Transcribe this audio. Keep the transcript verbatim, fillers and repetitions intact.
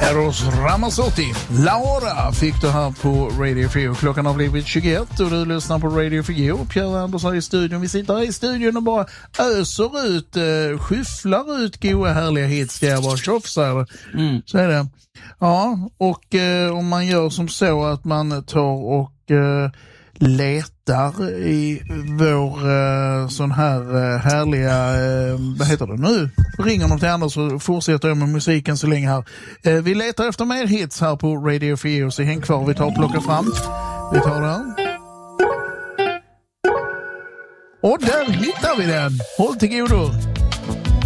Eros Ramazzotti, Laura fick du här på Radio Fio. Klockan har blivit tjugoett och du lyssnar på Radio Fio. Pierre Anders är i studion. Vi sitter här i studion och bara öser ut, uh, skyfflar ut goda härliga hits. Det är bara tjofsar. Mm. Så är det. Ja, och uh, om man gör som så att man tar och uh, letar i vår uh, sån här uh, härliga, uh, vad heter det nu? Ringer någon till andra så fortsätter jag med musiken så länge här. Uh, vi letar efter mer hits här på Radio Fio, så häng kvar, vi tar och plockar fram. Vi tar den. Och där hittar vi den. Håll till godo.